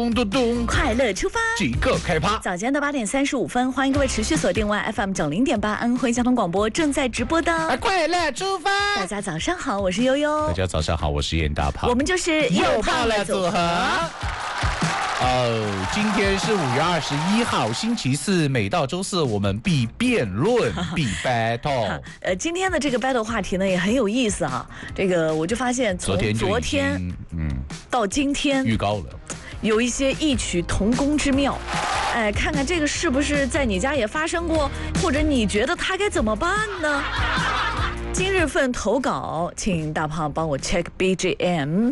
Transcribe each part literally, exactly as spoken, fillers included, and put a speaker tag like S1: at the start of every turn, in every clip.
S1: 咚咚咚，
S2: 快乐出发，
S1: 几个开趴。
S2: 早间的八点三十五分，欢迎各位持续锁定 F M 九零点八安徽交通广播正在直播的
S1: 啊，快乐出发。
S2: 大家早上好，我是悠悠。
S1: 大家早上好，我是严大胖。
S2: 我们就是
S1: 又胖了组合。哦，今天是五月二十一号，星期四。每到周四，我们必辩论，必 battle。
S2: 呃，今天的这个 battle 话题呢也很有意思啊。这个我就发现，从昨天嗯到今天
S1: 预告了，
S2: 有一些异曲同工之妙。哎，看看这个是不是在你家也发生过，或者你觉得他该怎么办呢？今日份投稿，请大胖帮我 check B G M。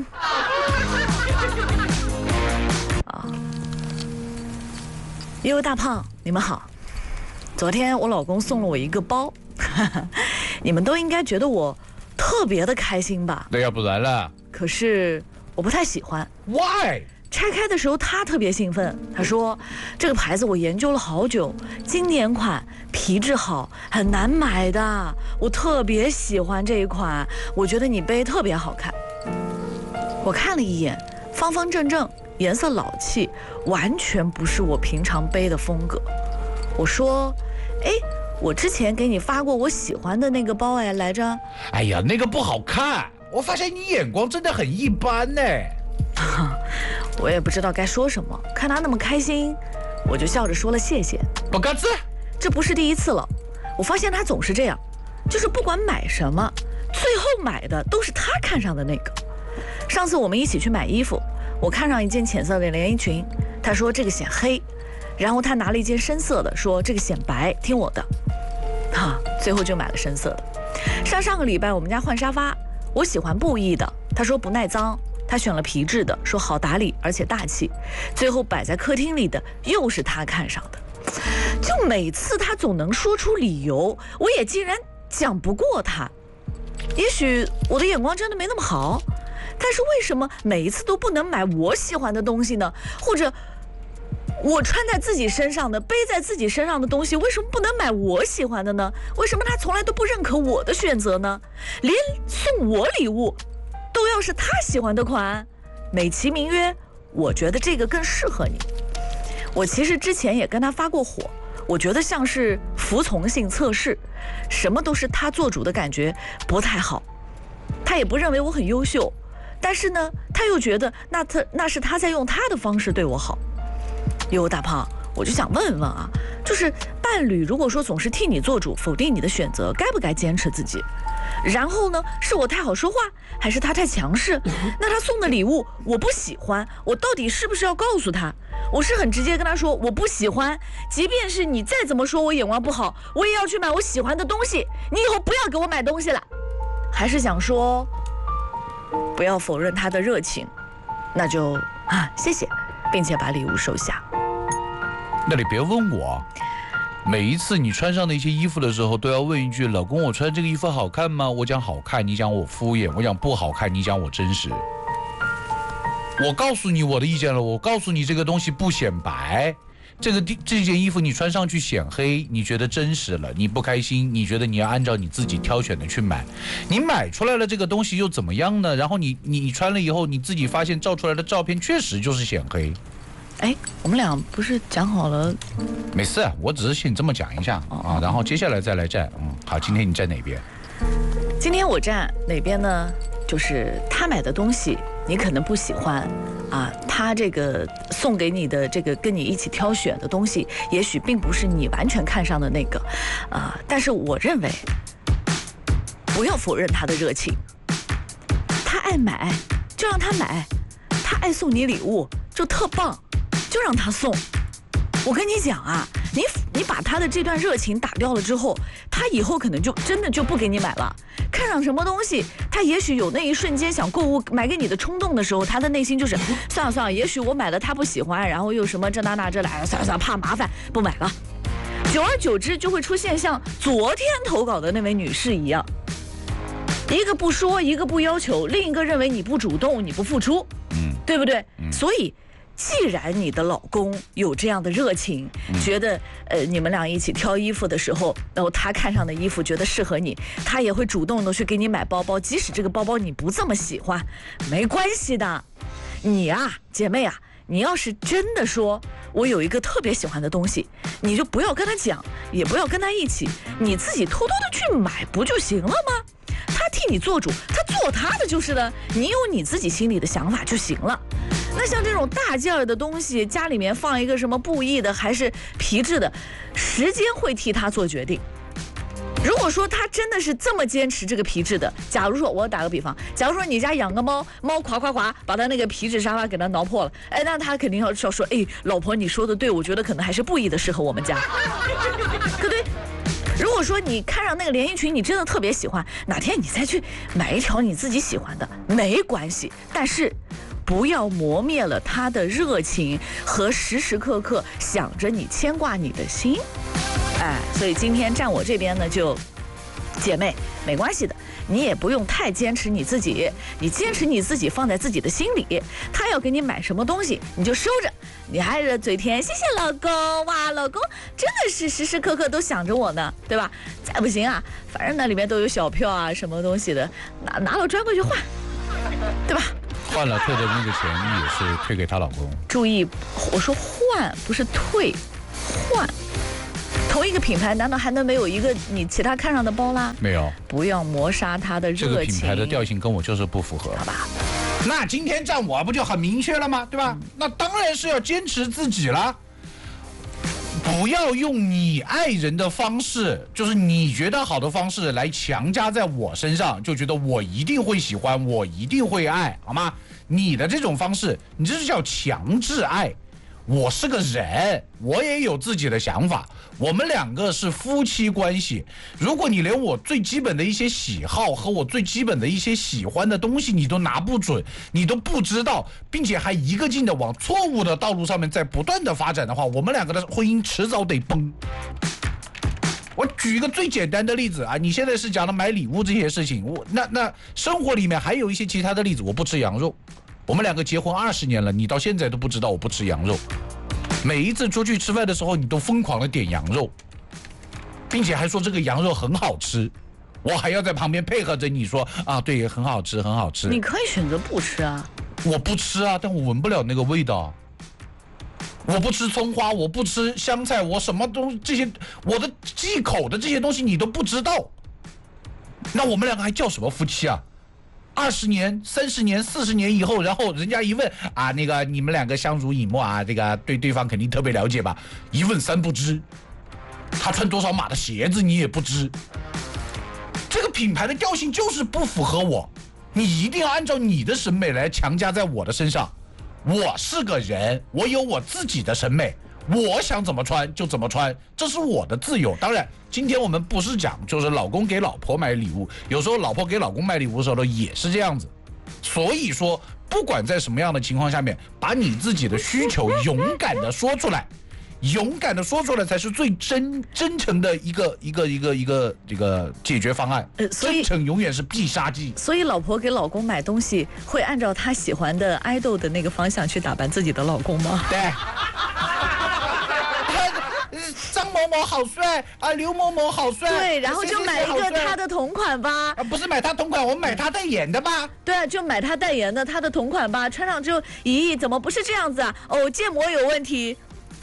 S2: 悠悠大胖，你们好。昨天我老公送了我一个包，你们都应该觉得我特别的开心吧？
S1: 那要不然了。
S2: 可是我不太喜欢。
S1: Why？
S2: 拆开的时候他特别兴奋，他说这个牌子我研究了好久，经典款，皮质好，很难买的，我特别喜欢这一款，我觉得你背特别好看。我看了一眼，方方正正，颜色老气，完全不是我平常背的风格。我说，哎，我之前给你发过我喜欢的那个包哎来着。
S1: 哎呀，那个不好看，我发现你眼光真的很一般呢。
S2: 我也不知道该说什么，看他那么开心，我就笑着说了谢谢。
S1: 不嘎子，
S2: 这不是第一次了，我发现他总是这样，就是不管买什么，最后买的都是他看上的那个。上次我们一起去买衣服，我看上一件浅色的连衣裙，他说这个显黑，然后他拿了一件深色的，说这个显白，听我的，哈，最后就买了深色的。上上个礼拜我们家换沙发，我喜欢布艺的，他说不耐脏，他选了皮质的，说好打理而且大气，最后摆在客厅里的又是他看上的。就每次他总能说出理由，我也竟然讲不过他。也许我的眼光真的没那么好，但是为什么每一次都不能买我喜欢的东西呢？或者我穿在自己身上的，背在自己身上的东西，为什么不能买我喜欢的呢？为什么他从来都不认可我的选择呢？连送我礼物都要是他喜欢的款，美其名曰我觉得这个更适合你。我其实之前也跟他发过火，我觉得像是服从性测试，什么都是他做主的感觉不太好。他也不认为我很优秀，但是呢他又觉得那他那是他在用他的方式对我好。哟大胖，我就想问问啊，就是伴侣如果说总是替你做主，否定你的选择，该不该坚持自己？然后呢，是我太好说话，还是他太强势？那他送的礼物我不喜欢，我到底是不是要告诉他？我是很直接跟他说我不喜欢，即便是你再怎么说我眼光不好，我也要去买我喜欢的东西，你以后不要给我买东西了。还是想说不要否认他的热情，那就啊谢谢，并且把礼物收下。
S1: 那你别问我，每一次你穿上那些衣服的时候，都要问一句：“老公，我穿这个衣服好看吗？”我讲好看，你讲我敷衍；我讲不好看，你讲我真实。我告诉你我的意见了，我告诉你这个东西不显白，这个这件衣服你穿上去显黑，你觉得真实了，你不开心，你觉得你要按照你自己挑选的去买，你买出来了这个东西又怎么样呢？然后你你穿了以后，你自己发现照出来的照片确实就是显黑。
S2: 哎，我们俩不是讲好了？
S1: 没事，我只是先这么讲一下啊，然后接下来再来站。嗯，好，今天你站哪边？
S2: 今天我站哪边呢？就是他买的东西你可能不喜欢啊，他这个送给你的这个跟你一起挑选的东西，也许并不是你完全看上的那个啊，但是我认为不要否认他的热情，他爱买就让他买，他爱送你礼物就特棒，就让他送。我跟你讲啊，你你把他的这段热情打掉了之后，他以后可能就真的就不给你买了。看上什么东西，他也许有那一瞬间想购物买给你的冲动的时候，他的内心就是算了算了，也许我买了他不喜欢，然后又什么这那那这来，算了算了，怕麻烦不买了。久而久之就会出现像昨天投稿的那位女士一样，一个不说，一个不要求，另一个认为你不主动，你不付出，嗯，对不对？嗯、所以既然你的老公有这样的热情，嗯、觉得呃你们俩一起挑衣服的时候，然后他看上的衣服觉得适合你，他也会主动的去给你买包包，即使这个包包你不这么喜欢，没关系的。你啊，姐妹啊， 你要是真的说我有一个特别喜欢的东西，你就不要跟他讲，也不要跟他一起，你自己偷偷的去买不就行了吗？他替你做主，他做他的就是了，你有你自己心里的想法就行了。那像这种大件儿的东西，家里面放一个什么布艺的还是皮质的，时间会替他做决定。如果说他真的是这么坚持这个皮质的，假如说我打个比方，假如说你家养个猫，猫夸夸夸把他那个皮质沙发给他挠破了，哎，那他肯定要说说，哎，老婆你说的对，我觉得可能还是布艺的适合我们家，对不对？如果说你看上那个连衣裙，你真的特别喜欢，哪天你再去买一条你自己喜欢的，没关系，但是不要磨灭了他的热情和时时刻刻想着你、牵挂你的心。哎，所以今天站我这边呢，就姐妹没关系的，你也不用太坚持你自己，你坚持你自己放在自己的心里。他要给你买什么东西，你就收着，你还是嘴甜，谢谢老公，哇，老公真的是时时刻刻都想着我呢，对吧？再不行啊，反正那里面都有小票啊，什么东西的，拿拿了专柜去换，对吧？
S1: 换了退的那个钱也是退给她老公。
S2: 注意，我说换不是退，换。同一个品牌，难道还能没有一个你其他看上的包啦？
S1: 没有，
S2: 不要磨杀它的热情。
S1: 这个品牌的调性跟我就是不符合，
S2: 好吧？
S1: 那今天站我不就很明确了吗？对吧？嗯、那当然是要坚持自己了，不要用你爱人的方式，就是你觉得好的方式来强加在我身上，就觉得我一定会喜欢，我一定会爱，好吗？你的这种方式，你这是叫强制爱。我是个人，我也有自己的想法，我们两个是夫妻关系。如果你连我最基本的一些喜好和我最基本的一些喜欢的东西你都拿不准，你都不知道，并且还一个劲的往错误的道路上面在不断的发展的话，我们两个的婚姻迟早得崩。我举一个最简单的例子啊，你现在是讲的买礼物这些事情，我那那生活里面还有一些其他的例子，我不吃羊肉。我们两个结婚二十年了，你到现在都不知道我不吃羊肉。每一次出去吃饭的时候，你都疯狂的点羊肉，并且还说这个羊肉很好吃，我还要在旁边配合着你说啊，对，很好吃，很好吃。
S2: 你可以选择不吃啊。
S1: 我不吃啊，但我闻不了那个味道。我不吃葱花，我不吃香菜，我什么东西这些我的忌口的这些东西你都不知道，那我们两个还叫什么夫妻啊？二十年、三十年、四十年以后，然后人家一问啊，那个你们两个相濡以沫啊，这个对对方肯定特别了解吧？一问三不知，他穿多少码的鞋子你也不知，这个品牌的调性就是不符合我，你一定要按照你的审美来强加在我的身上。我是个人，我有我自己的审美，我想怎么穿就怎么穿，这是我的自由。当然今天我们不是讲就是老公给老婆买礼物，有时候老婆给老公买礼物的时候呢也是这样子。所以说不管在什么样的情况下面，把你自己的需求勇敢的说出来，勇敢的说出来才是最真真诚的一个一个一个一个这个解决方案。呃，所以真诚永远是必杀技。
S2: 所以老婆给老公买东西会按照他喜欢的爱豆的那个方向去打扮自己的老公吗？
S1: 对。张某某好帅啊，刘某某好帅，
S2: 对，然后就买一个他的同款吧。
S1: 啊，不是买他同款，我买他代言的吧。
S2: 对，就买他代言的他的同款吧，穿上之后，咦，怎么不是这样子啊？哦，建模有问题。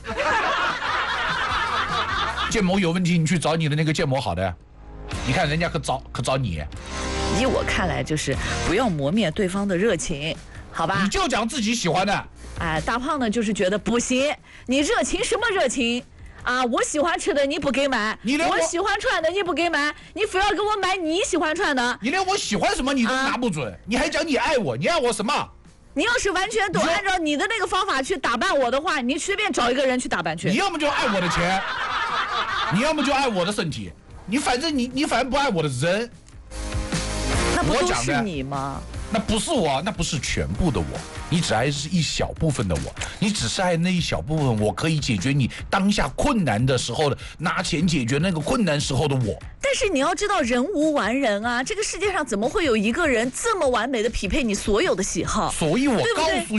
S1: 建模有问题，你去找你的那个建模好的，你看人家可找可找你。
S2: 以我看来，就是不要磨灭对方的热情，好吧？
S1: 你就讲自己喜欢的。
S2: 哎，大胖呢，就是觉得不行，你热情什么热情？啊，我喜欢吃的你不给买，
S1: 你连
S2: 我,
S1: 我
S2: 喜欢穿的你不给买，你非要给我买你喜欢穿的，
S1: 你连我喜欢什么你都拿不准，啊、你还讲你爱我，你爱我什么？
S2: 你要是完全都按照你的那个方法去打扮我的话，你随便找一个人去打扮去。
S1: 你要么就爱我的钱，你要么就爱我的身体，你反正你你反正不爱我的人，
S2: 那不都是你吗？
S1: 那不是我，那不是全部的我，你只爱是一小部分的我，你只是爱那一小部分我可以解决你当下困难的时候的，拿钱解决那个困难时候的我。
S2: 但是你要知道，人无完人啊，这个世界上怎么会有一个人这么完美的匹配你所有的喜好？
S1: 所以我告诉